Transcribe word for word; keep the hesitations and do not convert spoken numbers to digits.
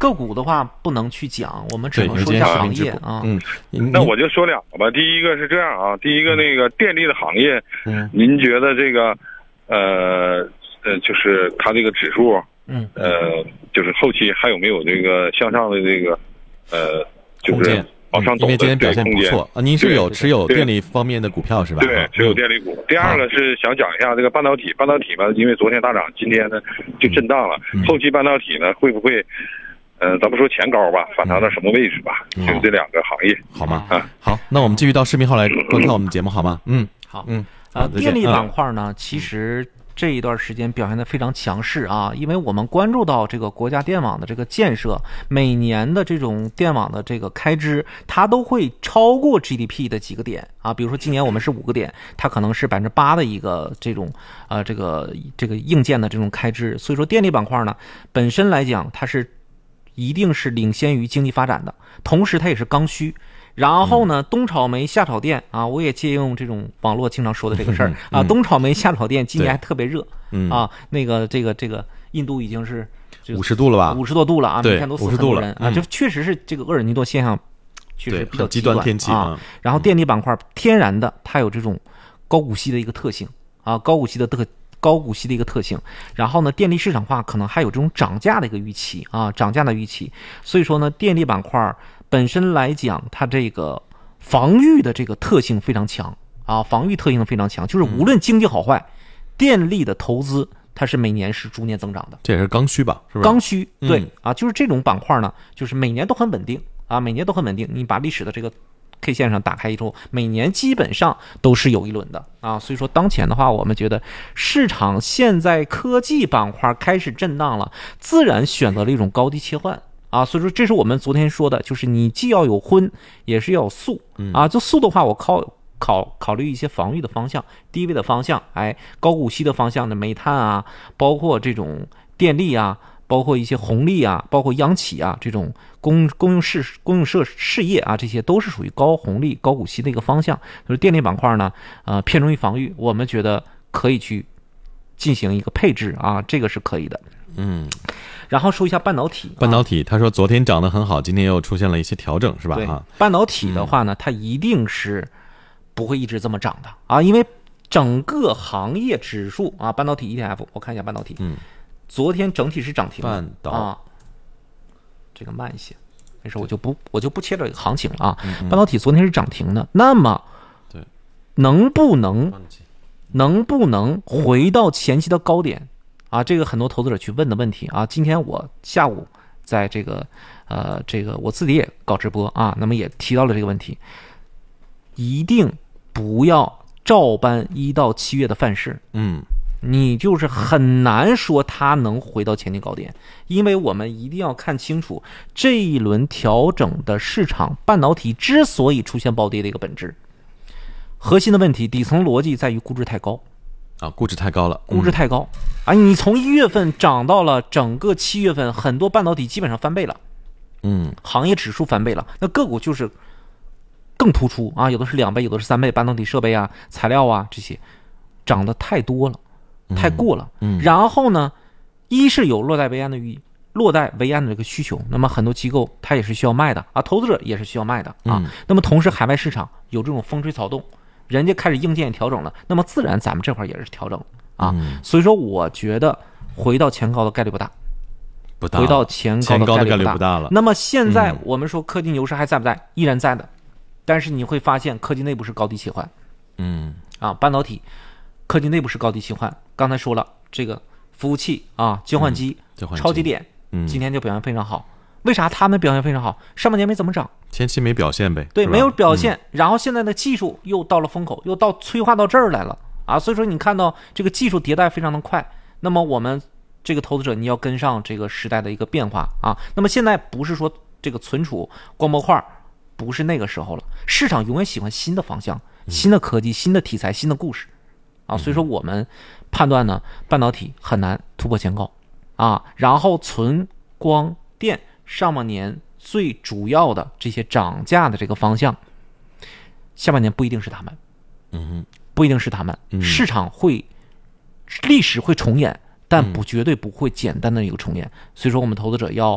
个股的话不能去讲，我们只能说一下行业啊。 嗯， 那我就说两个吧。第一个是这样啊，第一个那个电力的行业，嗯，您觉得这个，呃呃，就是它这个指数，嗯，呃，就是后期还有没有这个向上的这个，呃，就是往上走的因为今天表现不错啊。您是有持有电力方面的股票是吧？ 对，持有电力股。第二个是想讲一下这个半导体，半导体嘛，因为昨天大涨，今天呢就震荡了。后期半导体呢会不会？呃，咱不说前高吧，反弹到什么位置吧？嗯、就是这两个行业， 好吗？啊，好，那我们继续到视频号来观看我们的节目，好吗？嗯， 好，嗯，呃，电力板块呢，其实这一段时间表现得非常强势啊，因为我们关注到这个国家电网的这个建设，每年的这种电网的这个开支，它都会超过 G D P 的几个点啊，比如说今年我们是五个点，它可能是百分之八的一个这种呃这个这个硬件的这种开支，所以说电力板块呢，本身来讲它是。一定是领先于经济发展的，同时它也是刚需。然后呢，东炒煤夏炒电啊，我也借用这种网络经常说的这个事儿啊，东炒煤夏炒电今年还特别热啊，那个这个这个印度已经是五十度了吧？ 五十多度了啊，每天都死很多人啊， 嗯、 就确实是这个厄尔尼诺现象确实比较极端天气啊。然后电力板块天然的它有这种高股息的一个特性啊，高股息的特。高股息的一个特性，然后呢，电力市场化可能还有这种涨价的一个预期啊，涨价的预期。所以说呢，电力板块本身来讲，它这个防御的这个特性非常强啊，防御特性非常强，就是无论经济好坏，嗯、电力的投资它是每年是逐年增长的。 这也是刚需吧？是吧？ 刚需，对、嗯、啊，就是这种板块呢，就是每年都很稳定啊，每年都很稳定。你把历史的这个K 线上打开之后，每年基本上都是有一轮的啊，所以说当前的话，我们觉得市场现在科技板块开始震荡了，自然选择了一种高低切换啊，所以说这是我们昨天说的，就是你既要有荤，也是要有素啊。就素的话，我考考考虑一些防御的方向、低位的方向，哎，高股息的方向的煤炭啊，包括这种电力啊。包括一些红利啊，包括央企啊，这种公公用事公用事事业啊，这些都是属于高红利、高股息的一个方向。就是电力板块呢，呃，偏重于防御，我们觉得可以去进行一个配置啊，这个是可以的。 嗯， 然后说一下半导体。 半导体，他说昨天涨得很好，今天又出现了一些调整，是吧？ 对，半导体的话呢，它一定是不会一直这么涨的啊，因为整个行业指数啊，半导体 E T F， 我看一下半导体，嗯。昨天整体是涨停半导啊，这个慢一些，没事，我就不我就不切这个行情了啊。嗯嗯半导体昨天是涨停的，那么对， 能不能能不能回到前期的高点啊？这个很多投资者去问的问题啊。今天我下午在这个呃这个我自己也搞直播啊，那么也提到了这个问题，一定不要照搬一到七月的范式，嗯。你就是很难说它能回到前期高点，因为我们一定要看清楚这一轮调整的市场半导体之所以出现暴跌的一个本质，核心的问题底层逻辑在于估值太高啊，估值太高了， 估值太高、嗯、啊！你从一月份涨到了整个七月份，很多半导体基本上翻倍了，嗯，行业指数翻倍了，那个股就是更突出啊，有的是两倍，有的是三倍，半导体设备啊、材料啊这些涨得太多了。太过了，嗯，然后呢，一是有落袋为安的寓意，落袋为安的这个需求，那么很多机构它也是需要卖的啊，投资者也是需要卖的啊。嗯、那么同时海外市场有这种风吹草动，人家开始硬件调整了，那么自然咱们这块也是调整啊。嗯、所以说，我觉得回到前高的概率不大， 不大， 回到前高的概率不大， 不大了。 那么现在我们说科技牛市还在不在？嗯、依然在的，但是你会发现科技内部是高低切换，嗯，啊，半导体。科技内部是高低切换，刚才说了，这个服务器啊，交换机、嗯、超级点，嗯，今天就表现非常好。为啥他们表现非常好？上半年没怎么涨， 前期没表现呗， 对，没有表现、嗯。然后现在的技术又到了风口，又到催化到这儿来了啊！所以说你看到这个技术迭代非常的快，那么我们这个投资者你要跟上这个时代的一个变化啊。那么现在不是说这个存储光模块不是那个时候了，市场永远喜欢新的方向、新的科技、新的题材、新的故事。啊，所以说我们判断呢，半导体很难突破前高啊。然后存光电上半年最主要的这些涨价的这个方向，下半年不一定是他们，嗯，不一定是他们，嗯、市场会历史会重演，但不绝对不会简单的一个重演。所以说我们投资者要